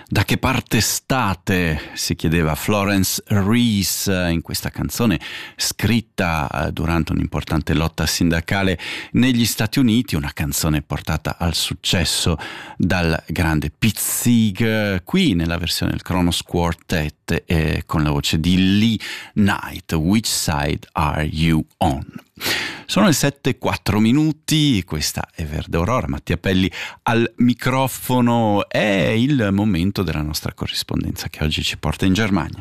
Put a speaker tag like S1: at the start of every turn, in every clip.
S1: Da che parte state? Si chiedeva Florence Reese in questa canzone scritta durante un'importante lotta sindacale negli Stati Uniti, una canzone portata al successo dal grande Pete Seeger, qui nella versione del Kronos Quartet con la voce di Lee Knight. Which side are you on? Sono le 7:04, questa è Verde Aurora, Mattia Pelli al microfono. È il momento della nostra corrispondenza che oggi ci porta in Germania.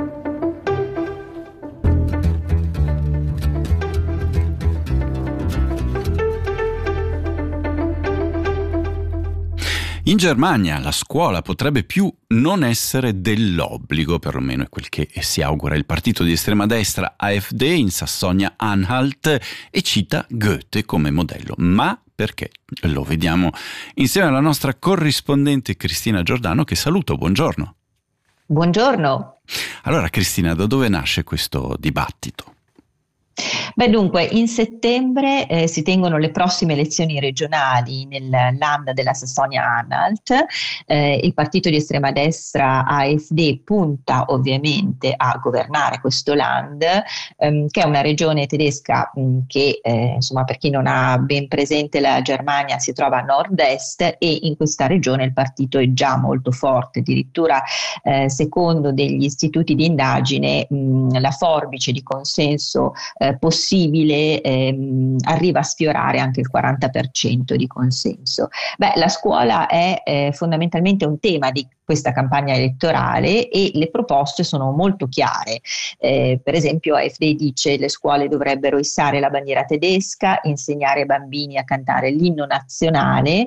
S1: In Germania la scuola potrebbe più non essere dell'obbligo, perlomeno è quel che si augura il partito di estrema destra AfD in Sassonia-Anhalt, e cita Goethe come modello. Ma perché? Lo vediamo insieme alla nostra corrispondente Cristina Giordano, che saluto. Buongiorno.
S2: Buongiorno.
S1: Allora Cristina, da dove nasce questo dibattito?
S2: Beh, dunque, in settembre si tengono le prossime elezioni regionali nel Land della Sassonia-Anhalt. Il partito di estrema destra AfD punta ovviamente a governare questo Land, che è una regione tedesca che, insomma, per chi non ha ben presente la Germania, si trova a nord-est, e in questa regione il partito è già molto forte. Addirittura, secondo degli istituti di indagine, la forbice di consenso possibile arriva a sfiorare anche il 40% di consenso. Beh, la scuola è fondamentalmente un tema di questa campagna elettorale e le proposte sono molto chiare. Per esempio AfD dice che le scuole dovrebbero issare la bandiera tedesca, insegnare ai bambini a cantare l'inno nazionale.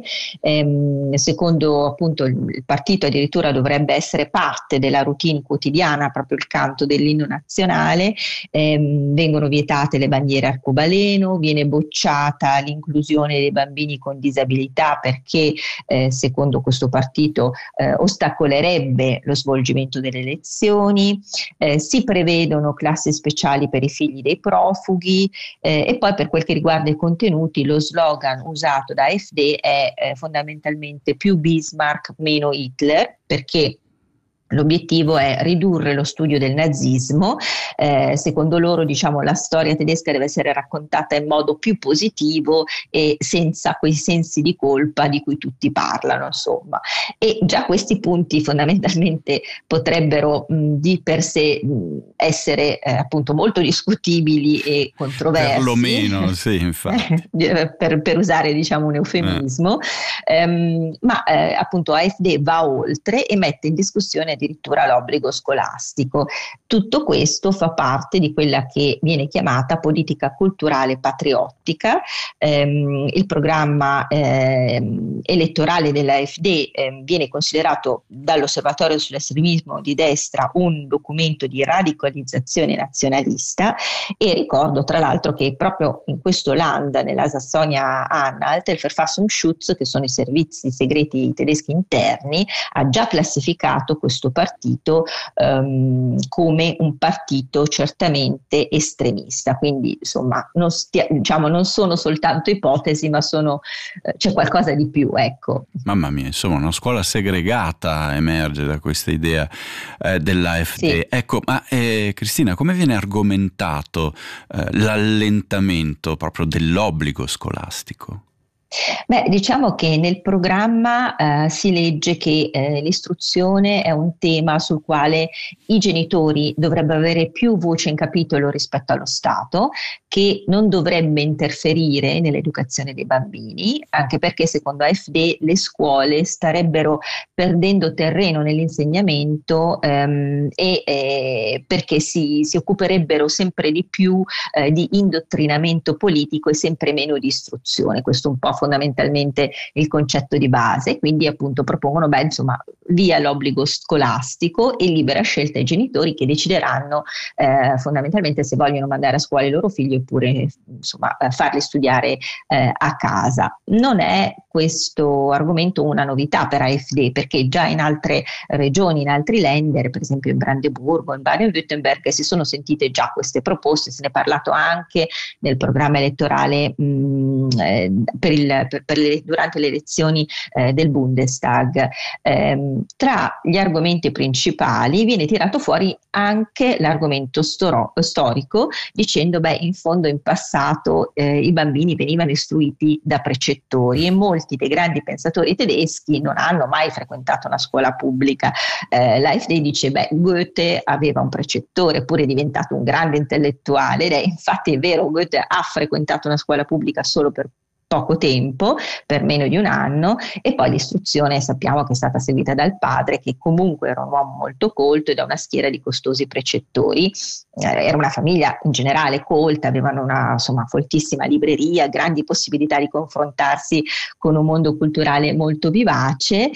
S2: Secondo appunto il partito addirittura dovrebbe essere parte della routine quotidiana proprio il canto dell'inno nazionale. Vengono vietate le bandiere arcobaleno, viene bocciata l'inclusione dei bambini con disabilità perché secondo questo partito ostacolerebbe lo svolgimento delle lezioni. Si prevedono classi speciali per i figli dei profughi, e poi per quel che riguarda i contenuti lo slogan usato da AfD è fondamentalmente più Bismarck, meno Hitler, perché l'obiettivo è ridurre lo studio del nazismo. Secondo loro, diciamo, la storia tedesca deve essere raccontata in modo più positivo e senza quei sensi di colpa di cui tutti parlano, insomma. E già questi punti fondamentalmente potrebbero di per sé essere appunto molto discutibili e controversi.
S1: Perlomeno, sì, infatti.
S2: per usare, diciamo, un eufemismo. Ma appunto AfD va oltre e mette in discussione addirittura l'obbligo scolastico. Tutto questo fa parte di quella che viene chiamata politica culturale patriottica. Il programma elettorale dell'AfD viene considerato dall'Osservatorio sull'estremismo di destra un documento di radicalizzazione nazionalista, e ricordo tra l'altro che proprio in questo Land, nella Sassonia-Anhalt, il Verfassungsschutz, che sono i servizi segreti tedeschi interni, ha già classificato questo partito come un partito certamente estremista. Quindi insomma non sono soltanto ipotesi, ma c'è qualcosa di più, ecco.
S1: Mamma mia, insomma una scuola segregata emerge da questa idea dell'AfD. Sì. Ecco, ma Cristina, come viene argomentato l'allentamento proprio dell'obbligo scolastico?
S2: Beh, diciamo che nel programma si legge che l'istruzione è un tema sul quale i genitori dovrebbero avere più voce in capitolo rispetto allo Stato, che non dovrebbe interferire nell'educazione dei bambini, anche perché secondo AfD le scuole starebbero perdendo terreno nell'insegnamento perché si occuperebbero sempre di più di indottrinamento politico e sempre meno di istruzione. Questo un po' fondamentalmente il concetto di base. Quindi appunto propongono via l'obbligo scolastico e libera scelta ai genitori, che decideranno fondamentalmente se vogliono mandare a scuola i loro figli oppure farli studiare a casa. Non è questo argomento una novità per AfD, perché già in altre regioni, in altri Länder, per esempio in Brandeburgo, in Baden-Württemberg, si sono sentite già queste proposte. Se ne è parlato anche nel programma elettorale per il durante le elezioni del Bundestag. Tra gli argomenti principali viene tirato fuori anche l'argomento storico, dicendo in fondo in passato i bambini venivano istruiti da precettori e molti dei grandi pensatori tedeschi non hanno mai frequentato una scuola pubblica. L'AfD dice Goethe aveva un precettore, eppure è diventato un grande intellettuale, ed infatti è vero, Goethe ha frequentato una scuola pubblica solo per poco tempo, per meno di un anno, e poi l'istruzione sappiamo che è stata seguita dal padre, che comunque era un uomo molto colto e da una schiera di costosi precettori. Era una famiglia in generale colta, avevano una foltissima libreria, grandi possibilità di confrontarsi con un mondo culturale molto vivace.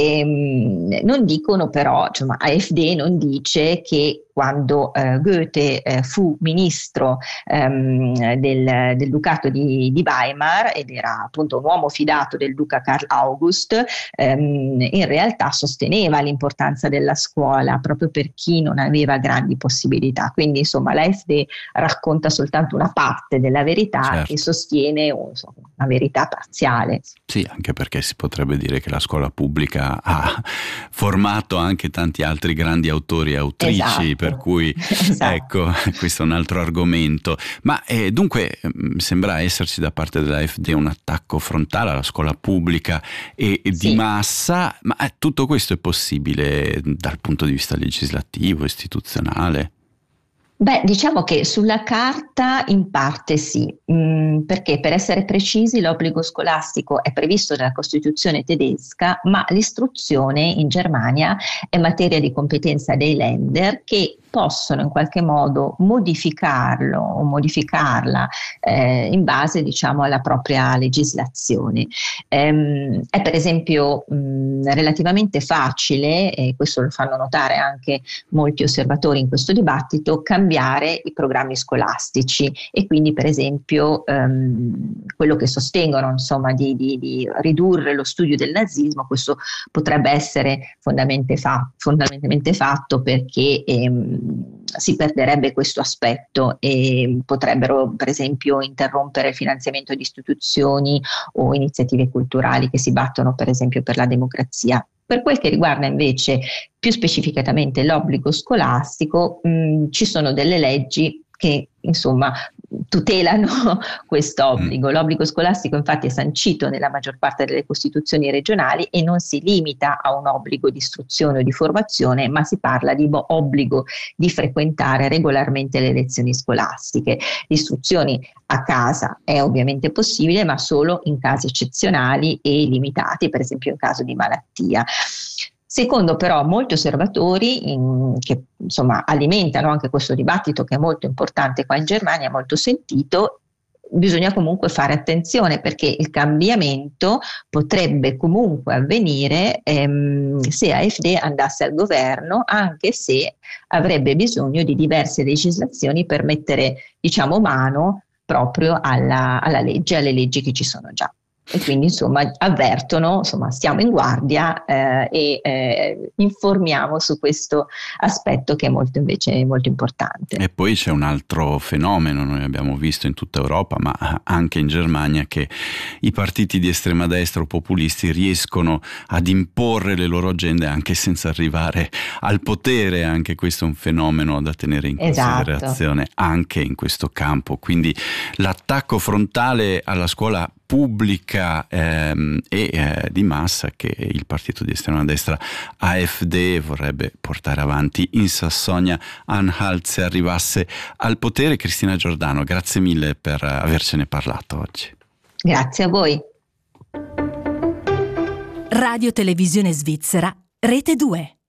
S2: Non dicono però, AfD non dice che quando Goethe fu ministro del Ducato di Weimar, ed era appunto un uomo fidato del duca Karl August, in realtà sosteneva l'importanza della scuola proprio per chi non aveva grandi possibilità. Quindi l'AfD racconta soltanto una parte della verità, certo, e sostiene una verità parziale.
S1: Sì, anche perché si potrebbe dire che la scuola pubblica ha formato anche tanti altri grandi autori e autrici, esatto, per cui esatto, ecco, questo è un altro argomento. Ma dunque sembra esserci da parte dell'AfD un attacco frontale alla scuola pubblica e di massa, ma tutto questo è possibile dal punto di vista legislativo, istituzionale?
S2: Diciamo che sulla carta in parte sì, perché per essere precisi l'obbligo scolastico è previsto dalla Costituzione tedesca, ma l'istruzione in Germania è materia di competenza dei Länder, che possono in qualche modo modificarlo o modificarla in base alla propria legislazione. È per esempio relativamente facile, e questo lo fanno notare anche molti osservatori in questo dibattito, cambiare i programmi scolastici, e quindi per esempio quello che sostengono di ridurre lo studio del nazismo, questo potrebbe essere fondamentalmente fatto perché si perderebbe questo aspetto e potrebbero per esempio interrompere il finanziamento di istituzioni o iniziative culturali che si battono per esempio per la democrazia. Per quel che riguarda invece più specificatamente l'obbligo scolastico, ci sono delle leggi che tutelano questo obbligo. L'obbligo scolastico infatti è sancito nella maggior parte delle costituzioni regionali e non si limita a un obbligo di istruzione o di formazione, ma si parla di obbligo di frequentare regolarmente le lezioni scolastiche. L'istruzione a casa è ovviamente possibile, ma solo in casi eccezionali e limitati, per esempio in caso di malattia. Secondo però molti osservatori che alimentano anche questo dibattito, che è molto importante qua in Germania, molto sentito, bisogna comunque fare attenzione, perché il cambiamento potrebbe comunque avvenire se AfD andasse al governo, anche se avrebbe bisogno di diverse legislazioni per mettere mano proprio alla legge, alle leggi che ci sono già. E quindi avvertono, stiamo in guardia e informiamo su questo aspetto che è invece molto importante.
S1: E poi c'è un altro fenomeno, noi abbiamo visto in tutta Europa, ma anche in Germania, che i partiti di estrema destra o populisti riescono ad imporre le loro agende anche senza arrivare al potere. Anche questo è un fenomeno da tenere in considerazione, anche in questo campo. Quindi l'attacco frontale alla scuola pubblica e di massa che il partito di estrema destra AfD vorrebbe portare avanti in Sassonia-Anhalt se arrivasse al potere. Cristina Giordano, grazie mille per avercene parlato oggi.
S2: Grazie a voi.
S3: Radio Televisione Svizzera, Rete 2.